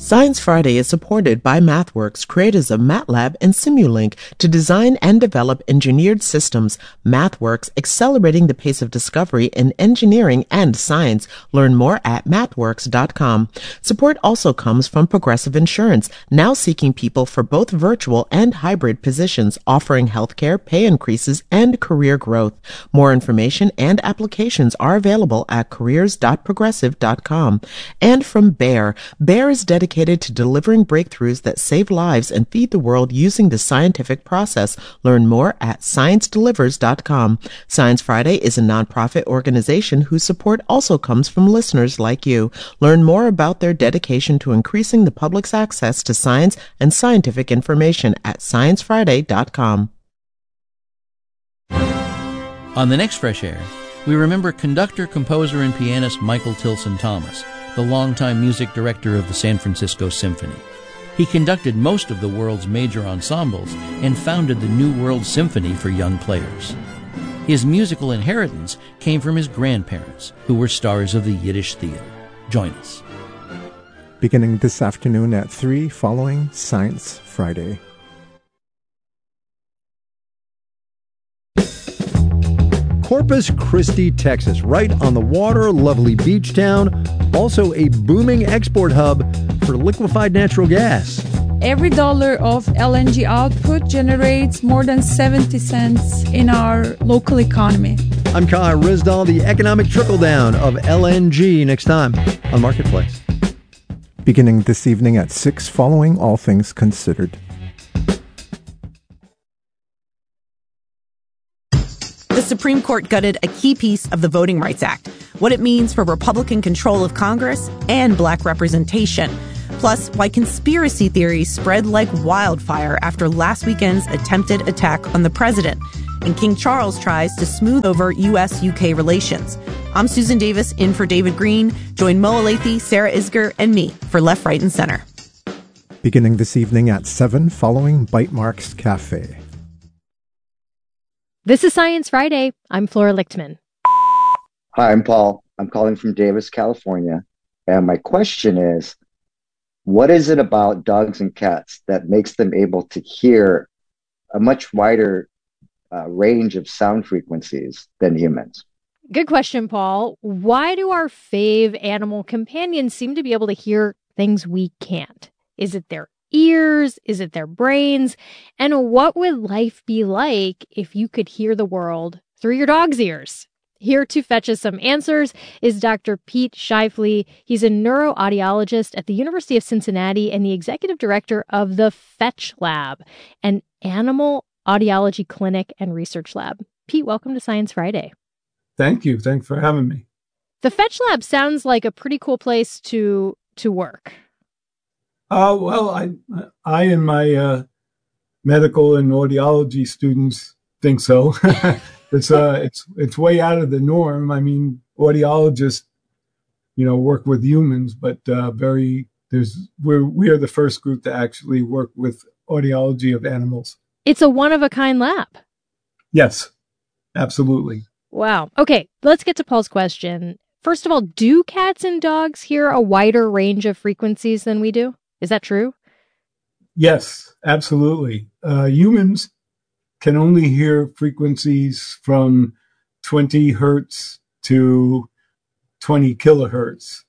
Science Friday is supported by MathWorks, creators of MATLAB and Simulink, to design and develop engineered systems. MathWorks, accelerating the pace of discovery in engineering and science. Learn more at mathworks.com. Support also comes from Progressive Insurance, now seeking people for both virtual and hybrid positions, offering healthcare, pay increases, and career growth. More information and applications are available at careers.progressive.com. And from Bayer. Bayer is dedicated to delivering breakthroughs that save lives and feed the world using the scientific process. Learn more at sciencedelivers.com. Science Friday is a nonprofit organization whose support also comes from listeners like you. Learn more about their dedication to increasing the public's access to science and scientific information at sciencefriday.com. On the next Fresh Air, we remember conductor, composer, and pianist Michael Tilson Thomas, the longtime music director of the San Francisco Symphony. He conducted most of the world's major ensembles and founded the New World Symphony for young players. His musical inheritance came from his grandparents, who were stars of the Yiddish theater. Join us. Beginning this afternoon at 3 following Science Friday. Corpus Christi, Texas, right on the water, lovely beach town, also a booming export hub for liquefied natural gas. Every dollar of LNG output generates more than 70 cents in our local economy. I'm Kai Rizdal, the economic trickle-down of LNG, next time on Marketplace. Beginning this evening at 6 following All Things Considered. The Supreme Court gutted a key piece of the Voting Rights Act, what it means for Republican control of Congress and black representation. Plus, why conspiracy theories spread like wildfire after last weekend's attempted attack on the president. And King Charles tries to smooth over U.S.-UK relations. I'm Susan Davis, in for David Green. Join Mo Alathe, Sarah Isger, and me for Left, Right, and Center. Beginning this evening at 7 following Bite Marks Cafe. This is Science Friday. I'm Flora Lichtman. Hi, I'm Paul. I'm calling from Davis, California. And my question is, what is it about dogs and cats that makes them able to hear a much wider range of sound frequencies than humans? Good question, Paul. Why do our fave animal companions seem to be able to hear things we can't? Is it their ears? Is it their brains? And what would life be like if you could hear the world through your dog's ears? Here to fetch us some answers is Dr. Pete Shifley. He's a neuroaudiologist at the University of Cincinnati and the executive director of the Fetch Lab, an animal audiology clinic and research lab. Pete, welcome to Science Friday. Thank you. Thanks for having me. The Fetch Lab sounds like a pretty cool place to work. Well, I and my medical and audiology students think so. It's way out of the norm. I mean, audiologists, work with humans, but we are the first group to actually work with audiology of animals. It's a one-of-a-kind lab. Yes, absolutely. Wow. Okay, let's get to Paul's question. First of all, do cats and dogs hear a wider range of frequencies than we do? Is that true? Yes, absolutely. Humans can only hear frequencies from 20 hertz to 20 kilohertz.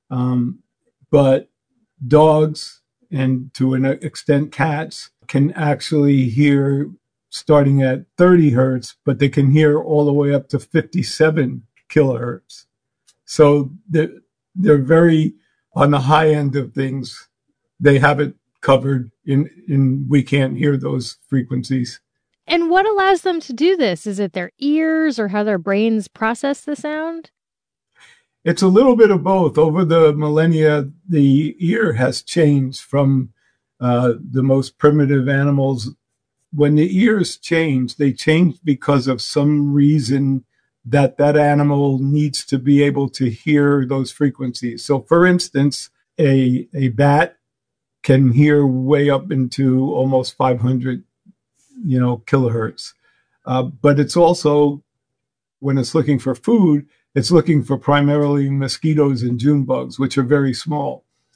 But dogs, and to an extent cats, can actually hear starting at 30 hertz, but they can hear all the way up to 57 kilohertz. So they're very on the high end of things. They have it covered in we can't hear those frequencies. And what allows them to do this? Is it their ears or how their brains process the sound? It's a little bit of both. Over the millennia, the ear has changed from the most primitive animals. When the ears change, they change because of some reason that animal needs to be able to hear those frequencies. So, for instance, a bat can hear way up into almost 500, kilohertz. But it's also, when it's looking for food, it's looking for primarily mosquitoes and June bugs, which are very small.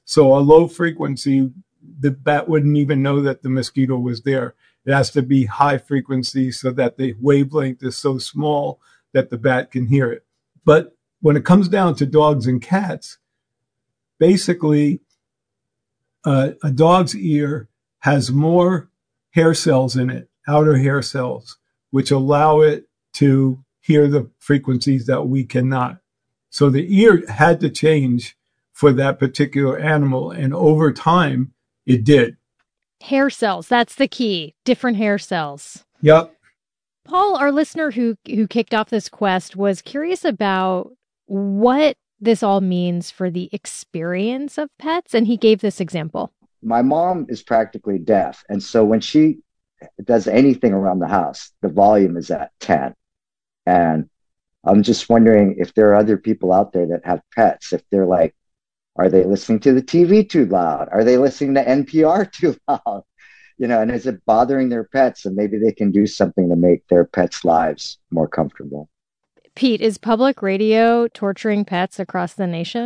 So a low frequency, the bat wouldn't even know that the mosquito was there. It has to be high frequency so that the wavelength is so small that the bat can hear it. But when it comes down to dogs and cats, basically a dog's ear has more hair cells in it, outer hair cells, which allow it to hear the frequencies that we cannot. So the ear had to change for that particular animal, and over time, it did. Hair cells, that's the key. Different hair cells. Yep. Paul, our listener who kicked off this quest, was curious about what this all means for the experience of pets, and he gave this example. My mom is practically deaf, and so when she does anything around the house, the volume is at 10. And I'm just wondering if there are other people out there that have pets, if they're like, are they listening to the TV too loud? Are they listening to NPR too loud? And is it bothering their pets? And maybe they can do something to make their pets' lives more comfortable. Pete, is public radio torturing pets across the nation?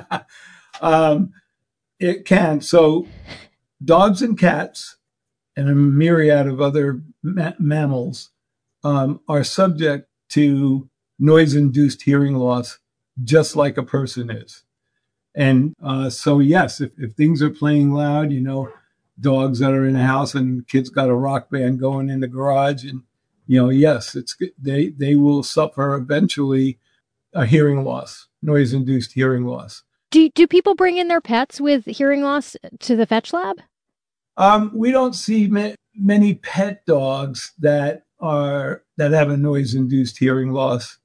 It can. So dogs and cats and a myriad of other mammals are subject to noise-induced hearing loss, just like a person is. And so, yes, if things are playing loud, dogs that are in the house and kids got a rock band going in the garage, and yes, they will suffer eventually a hearing loss, noise-induced hearing loss. Do people bring in their pets with hearing loss to the Fetch Lab? We don't see many pet dogs that have a noise-induced hearing loss,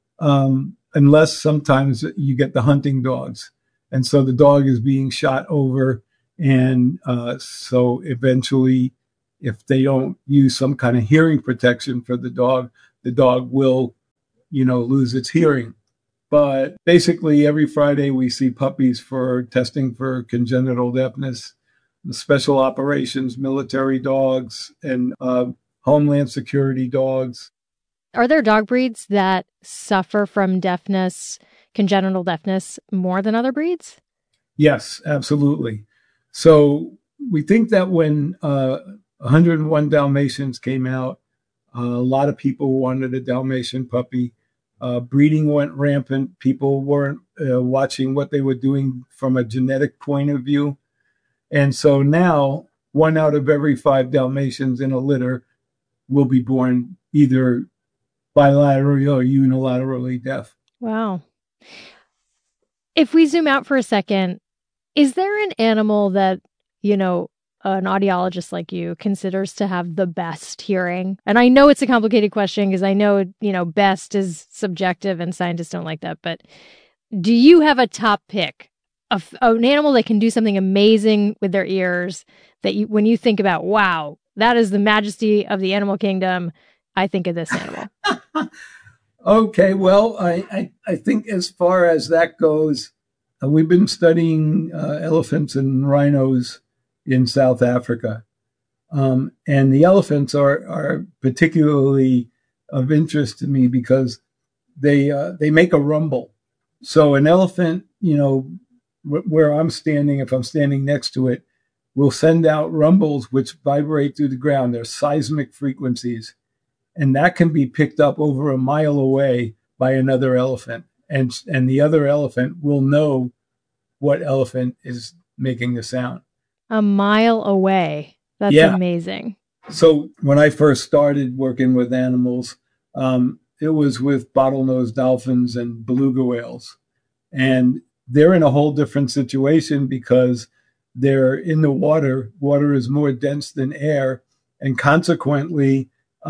unless sometimes you get the hunting dogs. And so the dog is being shot over. And so eventually, if they don't use some kind of hearing protection for the dog will, lose its hearing. But basically, every Friday we see puppies for testing for congenital deafness, special operations, military dogs, and Homeland Security dogs. Are there dog breeds that suffer from deafness, congenital deafness, more than other breeds? Yes, absolutely. So we think that when 101 Dalmatians came out, a lot of people wanted a Dalmatian puppy. Breeding went rampant. People weren't watching what they were doing from a genetic point of view. And so now 1 out of every 5 Dalmatians in a litter will be born either bilaterally or unilaterally deaf. Wow. If we zoom out for a second, is there an animal that, an audiologist like you considers to have the best hearing? And I know it's a complicated question because I know, best is subjective and scientists don't like that. But do you have a top pick of an animal that can do something amazing with their ears that when you think about, wow, that is the majesty of the animal kingdom, I think of this animal? Okay, well, I think as far as that goes, we've been studying elephants and rhinos in South Africa. And the elephants are particularly of interest to me because they make a rumble. So an elephant, where I'm standing, if I'm standing next to it, will send out rumbles which vibrate through the ground. They're seismic frequencies. And that can be picked up over a mile away by another elephant. And the other elephant will know what elephant is making the sound. A mile away. That's amazing. So when I first started working with animals, it was with bottlenose dolphins and beluga whales. And they're in a whole different situation because they're in the water. Water is more dense than air. And consequently,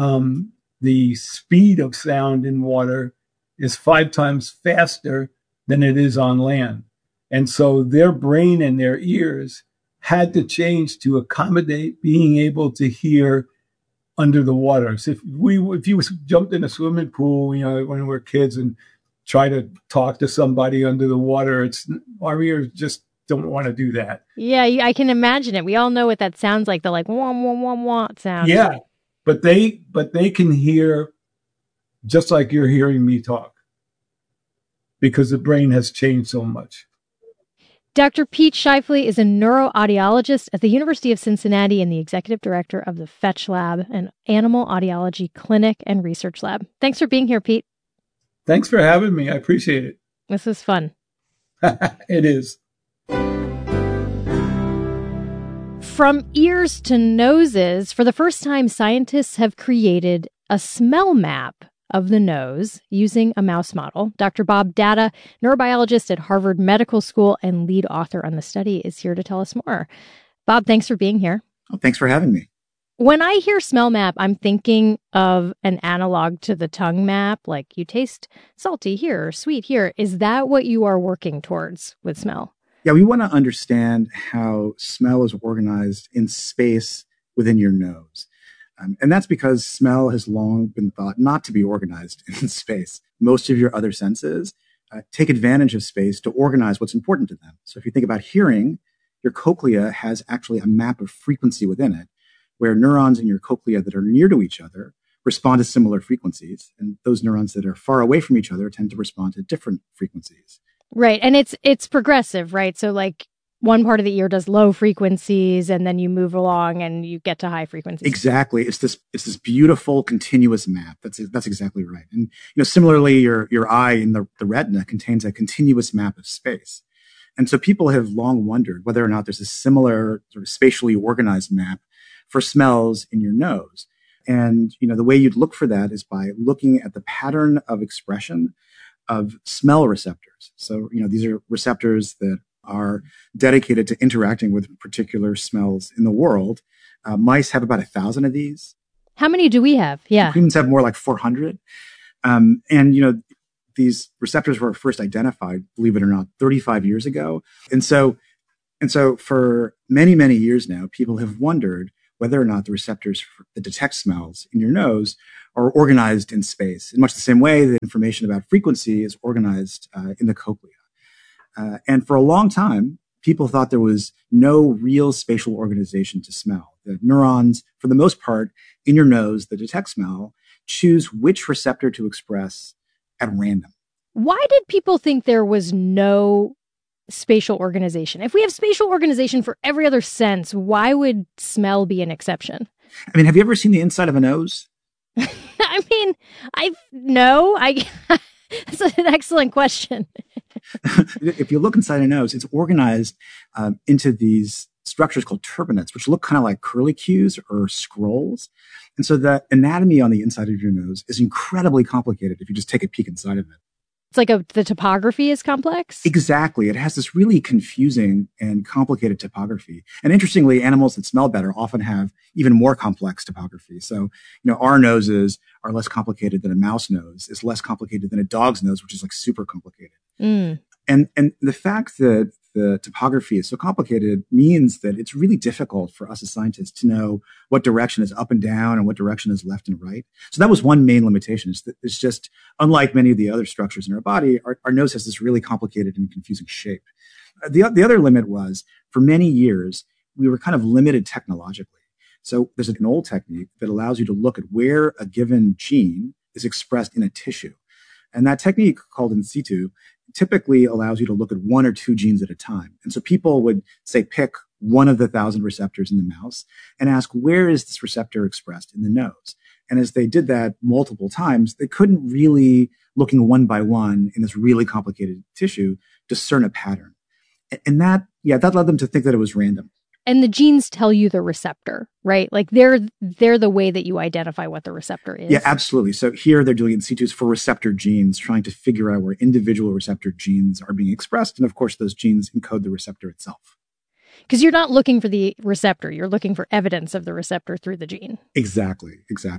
the speed of sound in water is 5 times faster than it is on land. And so their brain and their ears had to change to accommodate being able to hear under the water. So if you jumped in a swimming pool, when we were kids and try to talk to somebody under the water, our ears just don't want to do that. Yeah, I can imagine it. We all know what that sounds like. The like wah wah wah wah sound. Yeah, but they can hear just like you're hearing me talk because the brain has changed so much. Dr. Pete Shifley is a neuroaudiologist at the University of Cincinnati and the executive director of the Fetch Lab, an animal audiology clinic and research lab. Thanks for being here, Pete. Thanks for having me. I appreciate it. This is fun. It is. From ears to noses, for the first time, scientists have created a smell map of the nose using a mouse model. Dr. Bob Datta, neurobiologist at Harvard Medical School and lead author on the study, is here to tell us more. Bob, thanks for being here. Oh, thanks for having me. When I hear smell map, I'm thinking of an analog to the tongue map, like you taste salty here or sweet here. Is that what you are working towards with smell? Yeah, we want to understand how smell is organized in space within your nose. And that's because smell has long been thought not to be organized in space. Most of your other senses take advantage of space to organize what's important to them. So if you think about hearing, your cochlea has actually a map of frequency within it, where neurons in your cochlea that are near to each other respond to similar frequencies. And those neurons that are far away from each other tend to respond to different frequencies. Right. And it's progressive, right? So like one part of the ear does low frequencies and then you move along and you get to high frequencies. Exactly. It's this beautiful continuous map. That's exactly right. And similarly, your eye in the retina contains a continuous map of space. And so people have long wondered whether or not there's a similar sort of spatially organized map for smells in your nose. And the way you'd look for that is by looking at the pattern of expression of smell receptors. So, these are receptors that are dedicated to interacting with particular smells in the world. Mice have about 1,000 of these. How many do we have? Yeah. Humans have more like 400. These receptors were first identified, believe it or not, 35 years ago. And so for many, many years now, people have wondered whether or not the receptors that detect smells in your nose are organized in space, in much the same way that information about frequency is organized in the cochlea. And for a long time, people thought there was no real spatial organization to smell. The neurons, for the most part, in your nose that detect smell, choose which receptor to express at random. Why did people think there was no spatial organization? If we have spatial organization for every other sense, why would smell be an exception? I mean, have you ever seen the inside of a nose? No. That's an excellent question. If you look inside a nose, it's organized into these structures called turbinates, which look kind of like curlicues or scrolls. And so the anatomy on the inside of your nose is incredibly complicated if you just take a peek inside of it. It's like the topography is complex? Exactly. It has this really confusing and complicated topography. And interestingly, animals that smell better often have even more complex topography. So, our noses are less complicated than a mouse nose, is less complicated than a dog's nose, which is like super complicated. Mm. And the fact that the topography is so complicated means that it's really difficult for us as scientists to know what direction is up and down and what direction is left and right. So that was one main limitation. It's just, unlike many of the other structures in our body, our nose has this really complicated and confusing shape. The other limit was, for many years, we were kind of limited technologically. So there's an old technique that allows you to look at where a given gene is expressed in a tissue. And that technique, called in situ, typically allows you to look at one or two genes at a time. And so people would say, pick one of the 1,000 receptors in the mouse and ask, where is this receptor expressed in the nose? And as they did that multiple times, they couldn't really, looking one by one in this really complicated tissue, discern a pattern. And that led them to think that it was random. And the genes tell you the receptor, right? Like they're the way that you identify what the receptor is. Yeah, absolutely. So here they're doing in situ for receptor genes, trying to figure out where individual receptor genes are being expressed. And of course, those genes encode the receptor itself. Because you're not looking for the receptor. You're looking for evidence of the receptor through the gene. Exactly.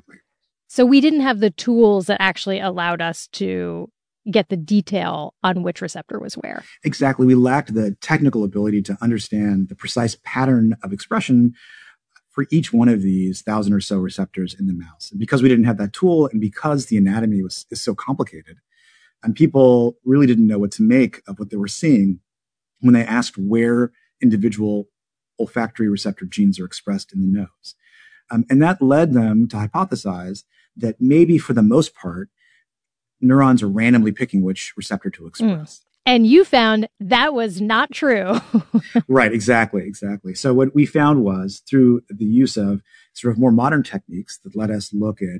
So we didn't have the tools that actually allowed us to get the detail on which receptor was where. Exactly. We lacked the technical ability to understand the precise pattern of expression for each one of these 1,000 or so receptors in the mouse. And because we didn't have that tool, and because the anatomy is so complicated, and people really didn't know what to make of what they were seeing when they asked where individual olfactory receptor genes are expressed in the nose. And that led them to hypothesize that maybe for the most part, neurons are randomly picking which receptor to express. And you found that was not true. Right, exactly. So what we found was through the use of sort of more modern techniques that let us look at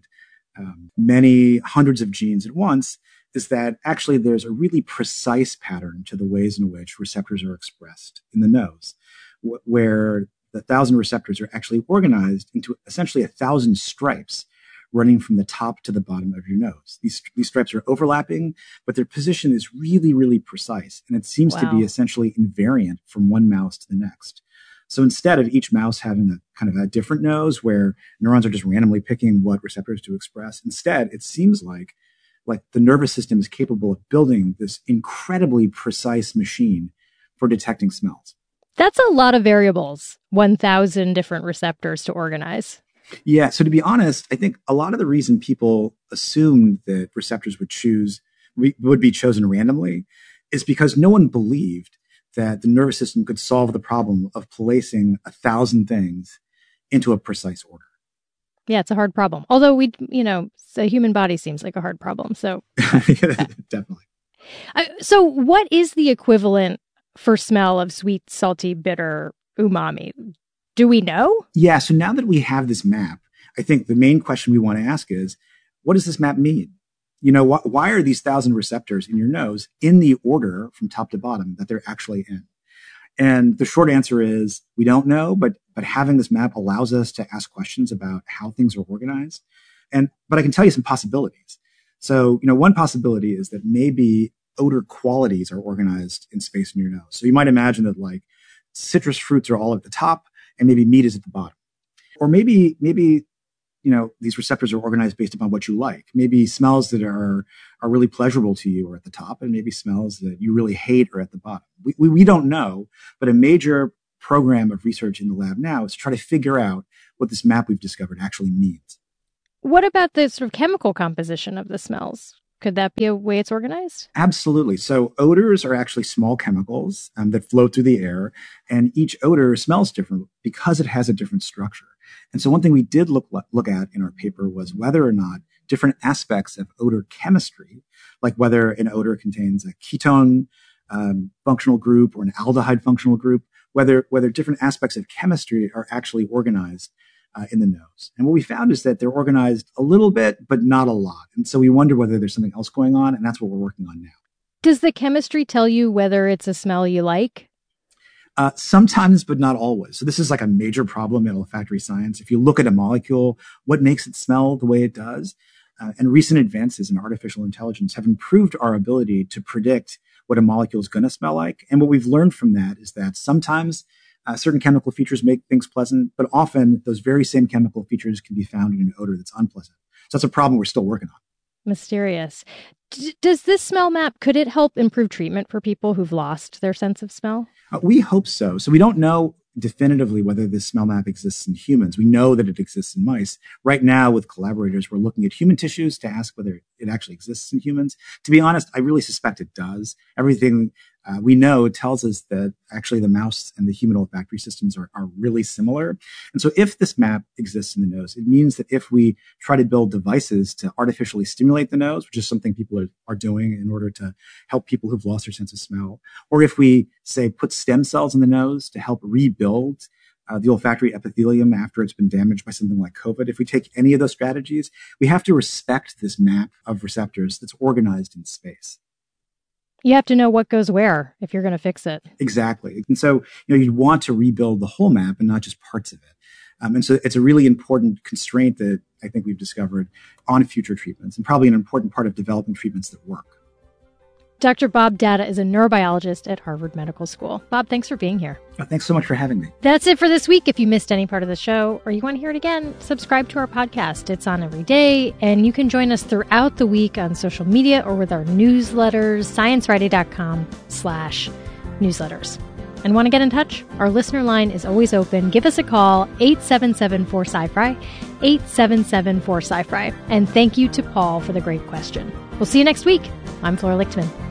many hundreds of genes at once, is that actually there's a really precise pattern to the ways in which receptors are expressed in the nose, where the 1,000 receptors are actually organized into essentially 1,000 stripes running from the top to the bottom of your nose. These stripes are overlapping, but their position is really, really precise. And it seems to be essentially invariant from one mouse to the next. So instead of each mouse having a kind of a different nose where neurons are just randomly picking what receptors to express, instead, it seems like the nervous system is capable of building this incredibly precise machine for detecting smells. That's a lot of variables, 1,000 different receptors to organize. Yeah. So to be honest, I think a lot of the reason people assumed that receptors would be chosen randomly is because no one believed that the nervous system could solve the problem of placing 1,000 things into a precise order. Yeah, it's a hard problem. Although the human body seems like a hard problem. So definitely. So what is the equivalent for smell of sweet, salty, bitter, umami? Do we know? Yeah. So now that we have this map, I think the main question we want to ask is, what does this map mean? Why are these 1,000 receptors in your nose in the order from top to bottom that they're actually in? And the short answer is we don't know, but having this map allows us to ask questions about how things are organized. But I can tell you some possibilities. So, one possibility is that maybe odor qualities are organized in space in your nose. So you might imagine that citrus fruits are all at the top and maybe meat is at the bottom. Or maybe these receptors are organized based upon what you like. Maybe smells that are really pleasurable to you are at the top, and maybe smells that you really hate are at the bottom. We don't know, but a major program of research in the lab now is to try to figure out what this map we've discovered actually means. What about the sort of chemical composition of the smells? Could that be a way it's organized? Absolutely. So odors are actually small chemicals that float through the air, and each odor smells different because it has a different structure. And so one thing we did look at in our paper was whether or not different aspects of odor chemistry, like whether an odor contains a ketone functional group or an aldehyde functional group, whether different aspects of chemistry are actually organized in the nose. And what we found is that they're organized a little bit, but not a lot. And so we wonder whether there's something else going on, and that's what we're working on now. Does the chemistry tell you whether it's a smell you like? Sometimes, but not always. So this is like a major problem in olfactory science. If you look at a molecule, what makes it smell the way it does? And recent advances in artificial intelligence have improved our ability to predict what a molecule is going to smell like. And what we've learned from that is that sometimes certain chemical features make things pleasant, but often those very same chemical features can be found in an odor that's unpleasant. So that's a problem we're still working on. Mysterious. Does this smell map, could it help improve treatment for people who've lost their sense of smell? We hope so. So we don't know definitively whether this smell map exists in humans. We know that it exists in mice. Right now, with collaborators, we're looking at human tissues to ask whether it actually exists in humans. To be honest, I really suspect it does. Everything we know tells us that actually the mouse and the human olfactory systems are really similar. And so if this map exists in the nose, it means that if we try to build devices to artificially stimulate the nose, which is something people are doing in order to help people who've lost their sense of smell, or if we, say, put stem cells in the nose to help rebuild the olfactory epithelium after it's been damaged by something like COVID, if we take any of those strategies, we have to respect this map of receptors that's organized in space. You have to know what goes where if you're going to fix it. Exactly. And so, you want to rebuild the whole map and not just parts of it. And so it's a really important constraint that I think we've discovered on future treatments, and probably an important part of developing treatments that work. Dr. Bob Data is a neurobiologist at Harvard Medical School. Bob, thanks for being here. Thanks so much for having me. That's it for this week. If you missed any part of the show or you want to hear it again, subscribe to our podcast. It's on every day, and you can join us throughout the week on social media or with our newsletters, sciencefriday.com/newsletters. And want to get in touch? Our listener line is always open. Give us a call, 877-4SciFri, 877-4SciFri. And thank you to Paul for the great question. We'll see you next week. I'm Flora Lichtman.